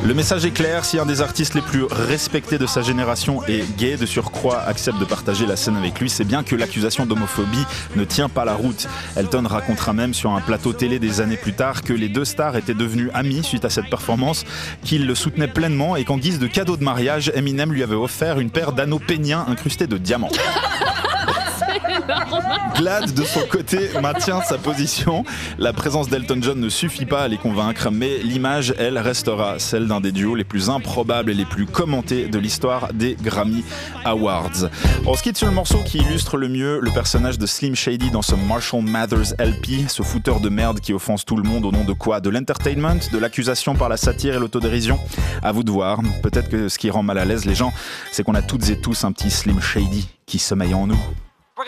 Le message est clair, si un des artistes les plus respectés de sa génération est gay, de surcroît accepte de partager la scène avec lui, c'est bien que l'accusation d'homophobie ne tient pas la route. Elton racontera même sur un plateau télé des années plus tard que les deux stars étaient devenus amis suite à cette performance, qu'il le soutenait pleinement et qu'en guise de cadeau de mariage, Eminem lui avait offert une paire d'anneaux péniens incrustés de diamants. Glad, de son côté, maintient sa position. La présence d'Elton John ne suffit pas à les convaincre, mais l'image, elle, restera celle d'un des duos les plus improbables et les plus commentés de l'histoire des Grammy Awards. On se quitte sur le morceau qui illustre le mieux le personnage de Slim Shady dans ce Marshall Mathers LP, ce fouteur de merde qui offense tout le monde au nom de quoi ? De l'entertainment, de l'accusation par la satire et l'autodérision ? À vous de voir. Peut-être que ce qui rend mal à l'aise les gens, c'est qu'on a toutes et tous un petit Slim Shady qui sommeille en nous.